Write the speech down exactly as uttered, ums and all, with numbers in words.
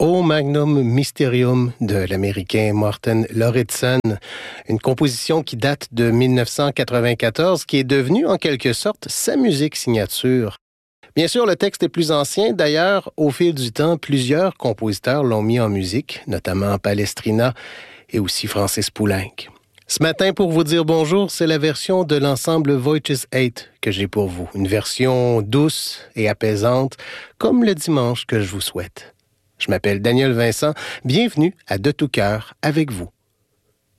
O Magnum Mysterium de l'Américain Morten Lauridsen, une composition qui date de dix-neuf cent quatre-vingt-quatorze, qui est devenue en quelque sorte sa musique signature. Bien sûr, le texte est plus ancien. D'ailleurs, au fil du temps, plusieurs compositeurs l'ont mis en musique, notamment Palestrina et aussi Francis Poulenc. Ce matin, pour vous dire bonjour, c'est la version de l'ensemble Voices eight que j'ai pour vous. Une version douce et apaisante, comme le dimanche que je vous souhaite. Je m'appelle Daniel Vincent. Bienvenue à De tout cœur avec vous.